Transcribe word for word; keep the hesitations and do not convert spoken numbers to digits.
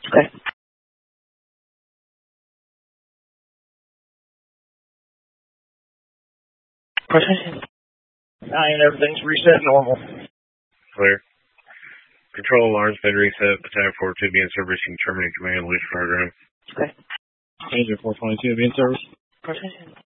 Okay. Processing. Nine, everything's reset normal. Clear. Control alarms been reset. Battalion four two be in service. You can terminate command, lose program. Okay. Ranger four twenty-two be in service. Processing.